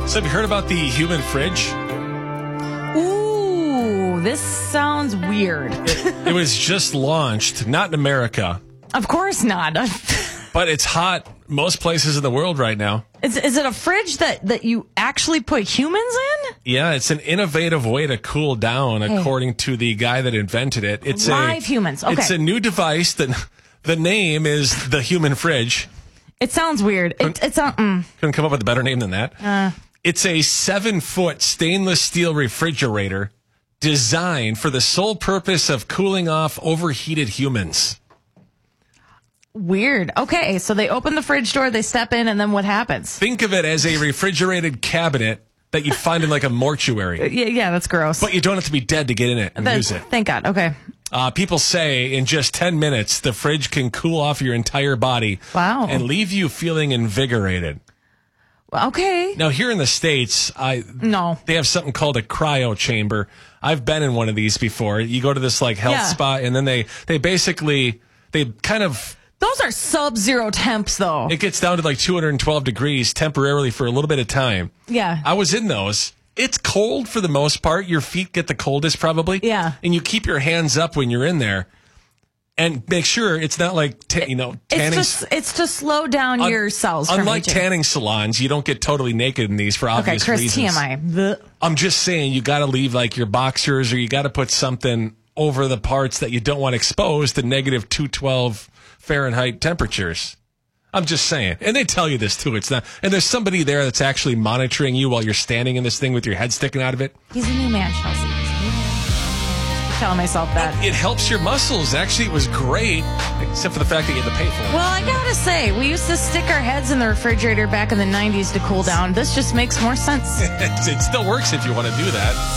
So have you heard about the human fridge? Ooh, this sounds weird. It was just launched, not in America, Of course not. but it's hot most places in the world right now. Is it a fridge that you actually put humans in? Yeah, it's an innovative way to cool down, according to the guy that invented it. It's Live humans. Okay. It's a new device that the name is the human fridge. It sounds weird. Couldn't come up with a better name than that. It's a 7-foot stainless steel refrigerator designed for the sole purpose of cooling off overheated humans. Weird. Okay, so they open the fridge door, they step in, and then what happens? Think of it as a refrigerated cabinet that you'd find in like a mortuary. Yeah, that's gross. But you don't have to be dead to get in it and use it. Thank God. Okay. People say in just 10 minutes, the fridge can cool off your entire body. Wow. And leave you feeling invigorated. Okay. Now, here in the States, they have something called a cryo chamber. I've been in one of these before. You go to this like health spa, and then they kind of... Those are sub-zero temps, though. It gets down to like 212 degrees temporarily for a little bit of time. Yeah. I was in those. It's cold for the most part. Your feet get the coldest probably. Yeah. And you keep your hands up when you're in there. And make sure it's not like, tanning. It's to slow down your cells. Unlike tanning salons, you don't get totally naked in these for obvious reasons. Okay, Chris, TMI. I'm just saying you got to leave like your boxers, or you got to put something over the parts that you don't want exposed to negative 212 Fahrenheit temperatures. I'm just saying. And they tell you this too. It's not. And there's somebody there that's actually monitoring you while you're standing in this thing with your head sticking out of it. He's a new man, Chelsea. Telling myself that. It helps your muscles. Actually, it was great, except for the fact that you had to pay for it. Well, I gotta say, we used to stick our heads in the refrigerator back in the 90s to cool down. This just makes more sense. It still works if you want to do that.